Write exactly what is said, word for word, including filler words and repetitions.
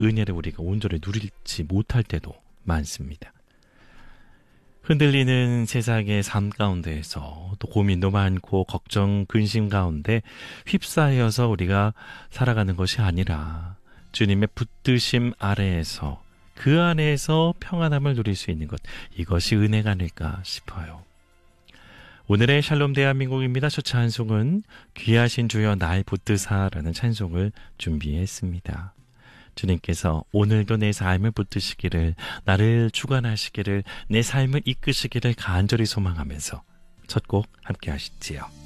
은혜를 우리가 온전히 누리지 못할 때도 많습니다. 흔들리는 세상의 삶 가운데에서 또 고민도 많고 걱정, 근심 가운데 휩싸여서 우리가 살아가는 것이 아니라 주님의 붙드심 아래에서 그 안에서 평안함을 누릴 수 있는 것, 이것이 은혜가 아닐까 싶어요. 오늘의 샬롬 대한민국입니다. 첫 찬송은 귀하신 주여 날 붙드사라는 찬송을 준비했습니다. 주님께서 오늘도 내 삶을 붙드시기를, 나를 주관하시기를, 내 삶을 이끄시기를 간절히 소망하면서 첫 곡 함께 하시지요.